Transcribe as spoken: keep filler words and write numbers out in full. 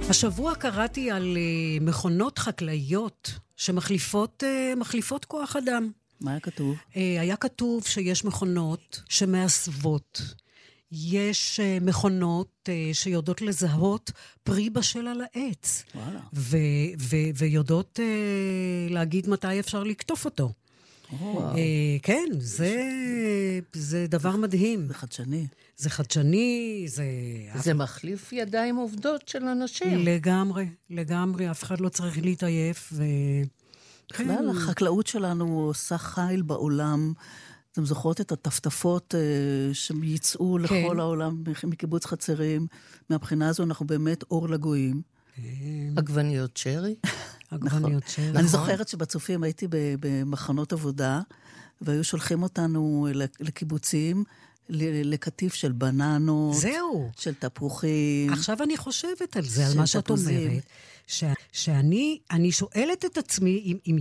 השבוע קראתי על uh, מכונות חקלאיות שמחליפות uh, מחליפות כוח אדם. מה היה כתוב? Uh, היה כתוב שיש מכונות שמאסבות. יש uh, מכונות uh, שיודעות לזהות פרי בשל על העץ. וואלה. ו- ו- ויודעות uh, להגיד מתי אפשר לקטוף אותו. וואו. Uh, כן, זה, זה דבר מדהים. זה חדשני. זה חדשני, זה... זה מחליף ידיים עובדות של אנשים. לגמרי, לגמרי, אף אחד לא צריך להתעייף. ו... בכלל, החקלאות שלנו עושה חיל בעולם. אתם זוכרות את הטפטפות אה, שייצאו כן. לכל העולם מקיבוץ חצרים. מהבחינה הזו אנחנו באמת אור לגויים. עגבניות שרי. עגבניות שרי. אני זוכרת שבצופים הייתי במחנות עבודה, והיו שולחים אותנו לקיבוצים, לקטיף של בננות, זהו. של תפוחים. עכשיו אני חושבת על זה, על מה שאת אומרת, ש- שאני אני שואלת את עצמי, אם, אם